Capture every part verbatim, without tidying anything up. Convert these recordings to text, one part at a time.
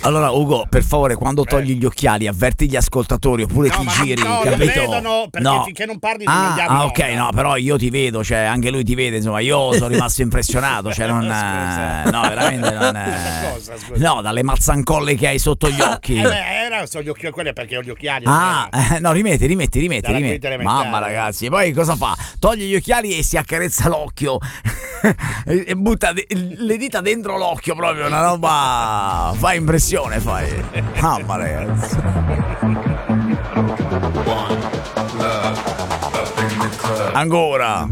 Allora Ugo, per favore, quando togli gli occhiali avverti gli ascoltatori oppure no, ti ma giri, no, capito? vedono, perché no. finché non parli non ah, andiamo ah in ok, onda. no, però io ti vedo, cioè anche lui ti vede, insomma, io sono rimasto impressionato, cioè non Scusa. no, veramente non Cosa, scusa? no, dalle mazzancolle che hai sotto gli occhi. Eh beh, era so gli occhiali, quelli perché ho gli occhiali. Ah, eh, no, rimetti, rimetti, rimetti, Dalla rimetti. quinta elementare. Mamma ragazzi, e poi cosa fa? Toglie gli occhiali e si accarezza l'occhio e, e butta de- le dita dentro l'occhio, proprio una roba, fa impressione, fai. Mamma ragazzi. Ancora.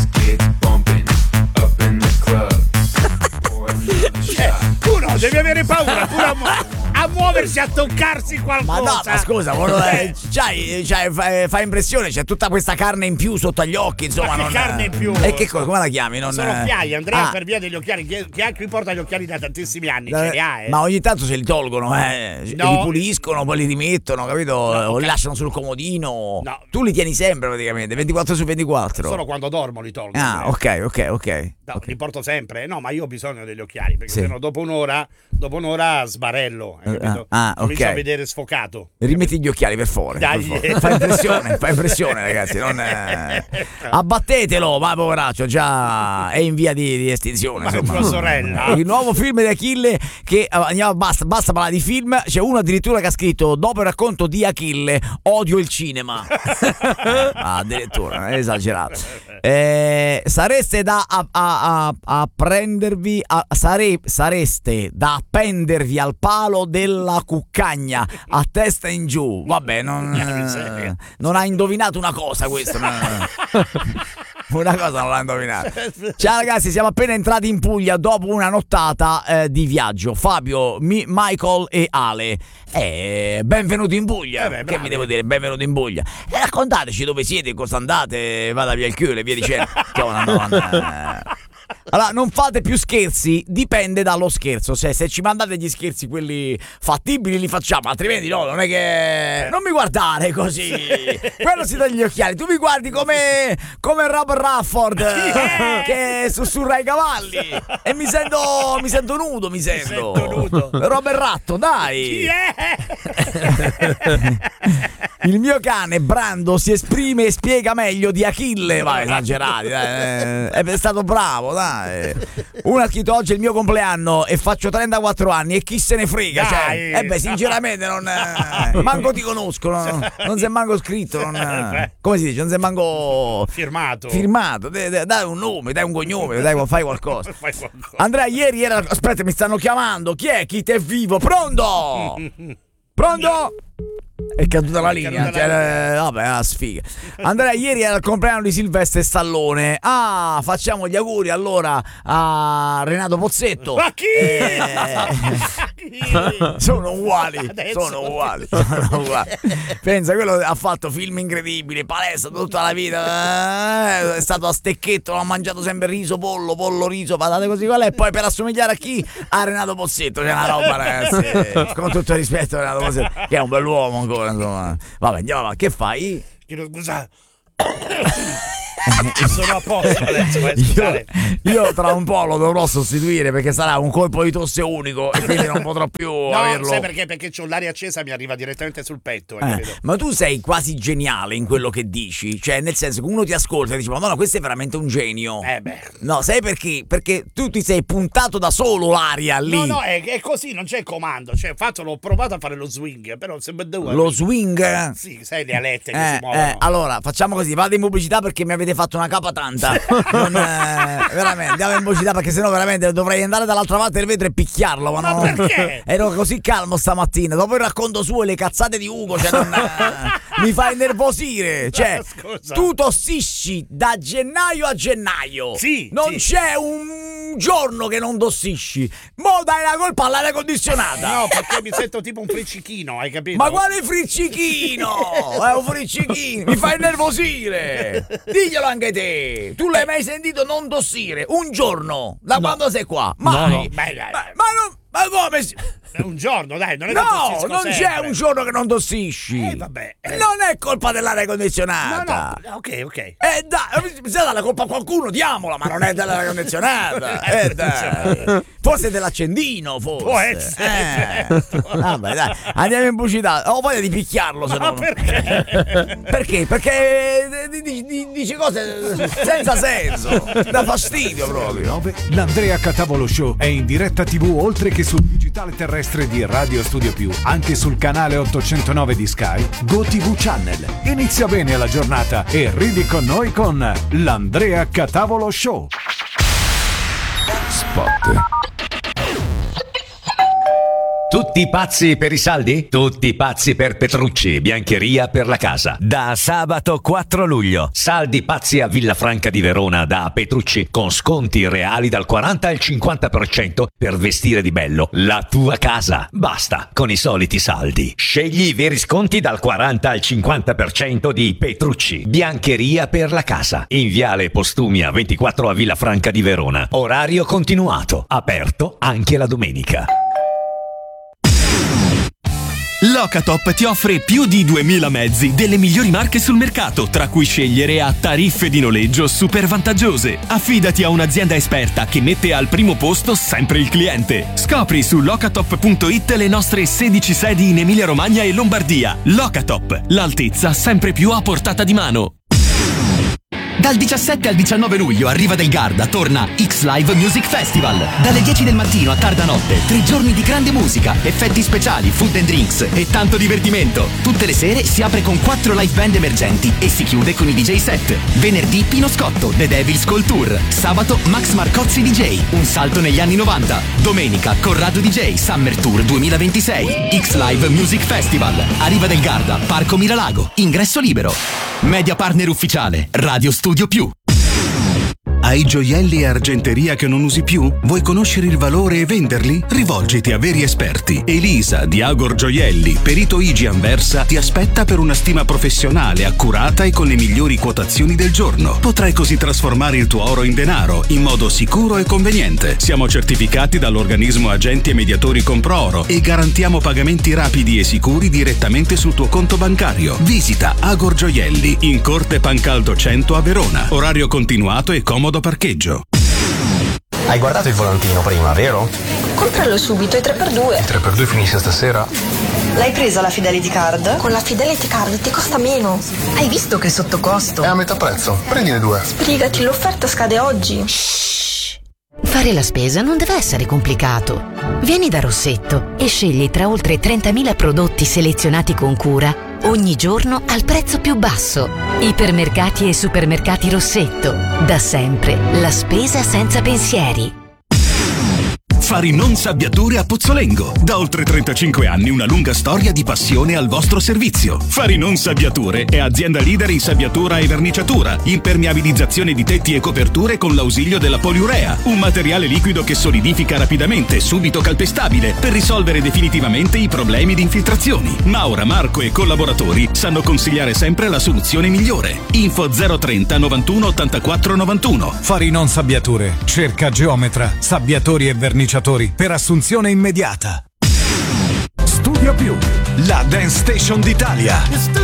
Cioè, uno deve avere paura pure a, mu- a muoversi, a toccarsi qualcosa. Ma no, ma scusa, volevo- eh, c'hai, c'hai- fa, fa impressione, c'è tutta questa carne in più sotto agli occhi, insomma. Ma che non, carne in più? E che cosa, come la chiami? Non, Sono occhiali, Andrea, ah, per via degli occhiali. Chi, chi, ha- chi porta gli occhiali da tantissimi anni? eh, Ce li ha, eh. Ma ogni tanto se li tolgono, eh. No. Li puliscono, poi li rimettono, capito? No, o li ok. lasciano sul comodino. No. Tu li tieni sempre praticamente, ventiquattro su ventiquattro. Solo quando dormo li tolgo. Ah, Andrea. ok, ok, ok. No, ok. li porto sempre. No, ma io ho bisogno degli occhiali, perché Sì. sennò dopo un'ora, dopo un'ora sbarello, hai Eh, capito? ah, Comincio ok. a vedere sfocato. Rimetti gli occhiali per favore. Dai. per favore. Fa impressione, fa impressione, ragazzi. Non, eh. Abbattetelo, ma poveraccio, già è in via di, di estinzione. Ma Insomma. tua sorella. Il nuovo film di Achille che andiamo, basta, basta parlare di film. C'è uno addirittura che ha scritto: dopo il racconto di Achille, odio il cinema. Ah, addirittura, è esagerato. Eh, sareste da a, a, a, a prendervi a, sare, sareste da appendervi al palo della cuccagna a testa in giù. Vabbè, non, eh, non ha indovinato una cosa questo. no, no. Una cosa non l'ha indovinata. Ciao ragazzi, siamo appena entrati in Puglia dopo una nottata eh, di viaggio. Fabio, Mi- Michael e Ale. Eh, benvenuti in Puglia. Eh beh, che bravi. vi devo dire? Benvenuti in Puglia. E raccontateci dove siete, cosa andate, vada via il culo e via dicendo. Insomma, no, no, no. Allora, non fate più scherzi, dipende dallo scherzo. Cioè, se ci mandate gli scherzi, quelli fattibili, li facciamo, altrimenti no, non è che. Non mi guardare così. Quello si toglie gli occhiali. Tu mi guardi come. come Robert Rafford eh, che sussurra ai cavalli. E mi sento. mi sento nudo, mi sento. sento nudo. Robert Ratto, dai. Chi è? Il mio cane Brando si esprime e spiega meglio di Achille. Vai, esagerati, dai. È stato bravo, dai. Uno ha scritto: oggi è il mio compleanno e faccio trentaquattro anni e chi se ne frega, Dai. cioè. Eh beh, sinceramente non eh, manco ti conosco, no? Non si è manco scritto, non, come si dice? Non si è manco Firmato. firmato. Dai, dai, dai un nome, dai un cognome, dai, fai qualcosa. Fai qualcosa. Andrea, ieri era. Aspetta, mi stanno chiamando. Chi è? Chi te è vivo? Pronto? Pronto? È caduta la È linea, caduta cioè, la eh, vabbè, la sfiga. Andrea, ieri era il compleanno di Silvestre Stallone. Ah, facciamo gli auguri allora a Renato Pozzetto. Ma chi? Eh, Chi? sono uguali, Adesso. sono uguali, sono uguali. Pensa, quello ha fatto film incredibili, palestra tutta la vita, eh, è stato a stecchetto, ha mangiato sempre riso, pollo, pollo, riso, patate così qual è, e poi per assomigliare a chi? A Renato Pozzetto, c'è una roba, ragazzi, con tutto il rispetto a Renato Pozzetto, che è un bell'uomo ancora, insomma. Vabbè, andiamo avanti, che fai? Chiedo scusa. Sono a posto adesso, vai a scusare. Io, io tra un po' lo dovrò sostituire perché sarà un colpo di tosse unico e quindi non potrò più No, averlo. sai perché? Perché c'ho l'aria accesa, mi arriva direttamente sul petto. Eh, capito? ma tu sei quasi geniale in quello che dici, cioè nel senso che uno ti ascolta e dice: ma no, no, questo è veramente un genio. Eh beh. No, sai perché? Perché tu ti sei puntato da solo l'aria lì. No, no, è, è così, non c'è comando. Cioè, fatto, l'ho provato a fare lo swing, però se Lo swing? Sì, sai le alette che Eh, si muovono. eh, allora facciamo così, vado in pubblicità perché mi avete fatto una capa tanta. Non, eh, veramente andiamo in pubblicità perché sennò veramente dovrei andare dall'altra parte del vetro e picchiarlo. Ma, Ma no, perché? Ero così calmo stamattina. Dopo il racconto suo e le cazzate di Ugo, cioè non, eh, mi fa innervosire. Cioè, Scusa. tu tossisci da gennaio a gennaio. Sì, non sì. c'è un giorno che non tossisci. Mo dai la colpa all'aria condizionata. No, perché mi sento tipo un friccichino, hai capito? Ma quale friccichino? È un friccichino, mi fa innervosire. Diglielo anche te. Tu l'hai mai sentito non tossire un giorno da No. quando sei qua? No, Mai. no. Beh, dai, Ma, dai. ma non, Ma come si... Un giorno, dai, non è che No, tossisco non sempre. c'è un giorno che non tossisci. Eh, vabbè. Eh. Non è colpa dell'aria condizionata. No, no, ok, ok. Eh dai, se dà la colpa a qualcuno, diamola, ma non è dell'aria condizionata. eh dai. Forse dell'accendino, forse. Può essere. Eh. Vabbè, dai, andiamo in pubblicità. Ho voglia di picchiarlo, se Ma no. perché? Perché? Perché dice cose senza senso. Da fastidio proprio. L'Andrea Catavolo Show è in diretta tivù oltre che sul digitale terrestre di Radio Studio Più, anche sul canale ottocentonove di Sky, GoTV Channel. Inizia bene la giornata e ridi con noi con l'Andrea Catavolo Show. Spot. Tutti pazzi per i saldi? Tutti pazzi per Petrucci, biancheria per la casa. Da sabato quattro luglio. Saldi pazzi a Villafranca di Verona da Petrucci, con sconti reali dal quaranta al cinquanta per cento per vestire di bello la tua casa. Basta con i soliti saldi. Scegli i veri sconti dal quaranta al cinquanta per cento di Petrucci, biancheria per la casa. In Viale Postumia ventiquattro a Villafranca di Verona. Orario continuato, aperto anche la domenica. Locatop ti offre più di duemila mezzi delle migliori marche sul mercato, tra cui scegliere a tariffe di noleggio super vantaggiose. Affidati a un'azienda esperta che mette al primo posto sempre il cliente. Scopri su locatop punto it le nostre sedici sedi in Emilia Romagna e Lombardia. Locatop, l'altezza sempre più a portata di mano. Dal diciassette al diciannove luglio a Riva del Garda torna X-Live Music Festival. Dalle dieci del mattino a tarda notte, tre giorni di grande musica, effetti speciali, food and drinks e tanto divertimento. Tutte le sere si apre con quattro live band emergenti e si chiude con i D J set. Venerdì Pino Scotto, The Devil's Call Tour. Sabato Max Marcozzi D J, un salto negli anni novanta. Domenica Corrado D J, Summer Tour duemilaventisei. X-Live Music Festival. A Riva del Garda, Parco Miralago. Ingresso libero. Media partner ufficiale, Radio Studio Più. Hai gioielli e argenteria che non usi più? Vuoi conoscere il valore e venderli? Rivolgiti a veri esperti. Elisa di Agor Gioielli, perito I G I Anversa, ti aspetta per una stima professionale, accurata e con le migliori quotazioni del giorno. Potrai così trasformare il tuo oro in denaro in modo sicuro e conveniente. Siamo certificati dall'organismo Agenti e Mediatori Compro-Oro e garantiamo pagamenti rapidi e sicuri direttamente sul tuo conto bancario. Visita Agor Gioielli in Corte Pancaldo cento a Verona. Orario continuato e comodo parcheggio. Hai guardato il volantino prima, vero? Compralo subito, è tre per due. Il tre per due finisce stasera? L'hai presa la Fidelity Card? Con la Fidelity Card ti costa meno. Hai visto che è sotto costo? È a metà prezzo, prendine due. Sbrigati, l'offerta scade oggi. Shhh. Fare la spesa non deve essere complicato. Vieni da Rossetto e scegli tra oltre trentamila prodotti selezionati con cura ogni giorno al prezzo più basso. Ipermercati e supermercati Rossetto. Da sempre la spesa senza pensieri. Farinon Sabbiature a Pozzolengo. Da oltre trentacinque anni una lunga storia di passione al vostro servizio. Farinon Sabbiature è azienda leader in sabbiatura e verniciatura, impermeabilizzazione di tetti e coperture con l'ausilio della poliurea, un materiale liquido che solidifica rapidamente, subito calpestabile, per risolvere definitivamente i problemi di infiltrazioni. Maura, Marco e collaboratori sanno consigliare sempre la soluzione migliore. Info zero trenta novantuno ottantaquattro novantuno. Farinon Sabbiature cerca geometra, sabbiatori e verniciatori per assunzione immediata. Studio Più, la dance station d'Italia.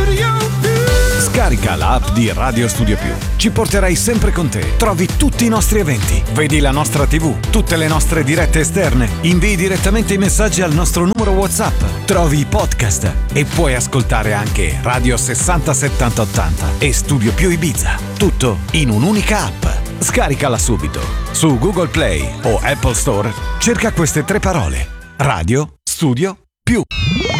Scarica l'app di Radio Studio Più. Ci porterai sempre con te. Trovi tutti i nostri eventi. Vedi la nostra tivù, tutte le nostre dirette esterne. Invii direttamente i messaggi al nostro numero WhatsApp. Trovi i podcast e puoi ascoltare anche Radio sessanta settanta ottanta e Studio Più Ibiza. Tutto in un'unica app. Scaricala subito. Su Google Play o Apple Store cerca queste tre parole. Radio Studio Più.